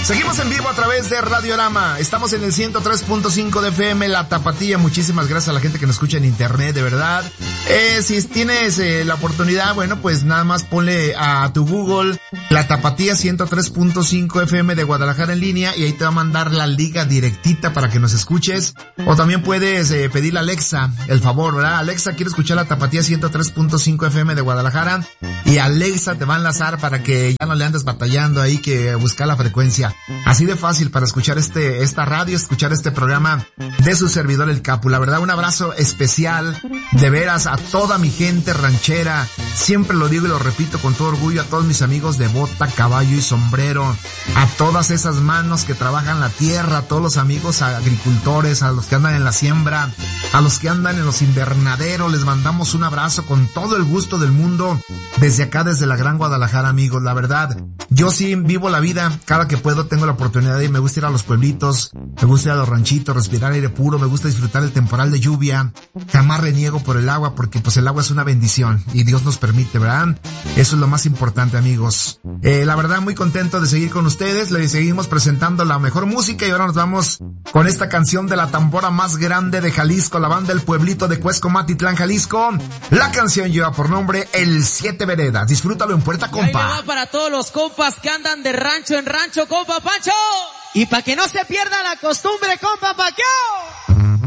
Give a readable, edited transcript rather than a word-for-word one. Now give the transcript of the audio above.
Seguimos en vivo a través de Radiorama. Estamos en el 103.5 de FM, La Tapatía. Muchísimas gracias a la gente que nos escucha en internet, de verdad. Si tienes la oportunidad, bueno, pues nada más ponle a tu Google La Tapatía 103.5 FM de Guadalajara en línea y ahí te va a mandar la liga directita para que nos escuches. O también puedes pedirle a Alexa el favor, ¿verdad? Alexa, quiero escuchar La Tapatía 103.5 FM de Guadalajara, y Alexa te va a enlazar para que ya no le andes batallando ahí que buscar la frecuencia. Así de fácil para escuchar esta radio, escuchar este programa de su servidor El Capu. La verdad, un abrazo especial, de veras, a toda mi gente ranchera. Siempre lo digo y lo repito con todo orgullo, a todos mis amigos de bota, caballo y sombrero, a todas esas manos que trabajan la tierra, a todos los amigos agricultores, a los que andan en la siembra, a los que andan en los invernaderos, les mandamos un abrazo con todo el gusto del mundo desde acá, desde la Gran Guadalajara, amigos. La verdad, yo sí vivo la vida cada que puedo, tengo la oportunidad y me gusta ir a los pueblitos, me gusta ir a los ranchitos, respirar aire puro, me gusta disfrutar el temporal de lluvia, jamás reniego por el agua porque pues el agua es una bendición y Dios nos permite, ¿verdad? Eso es lo más importante, amigos. La verdad, muy contento de seguir con ustedes, les seguimos presentando la mejor música y ahora nos vamos con esta canción de la tambora más grande de Jalisco, la banda del pueblito de Cuesco, Matitlán, Jalisco. La canción lleva por nombre El Siete Veredas. Disfrútalo en Puerta, compa. Y ahí le va para todos los compas que andan de rancho en rancho, compa Pancho. Y para que no se pierda la costumbre, compa Paqueo.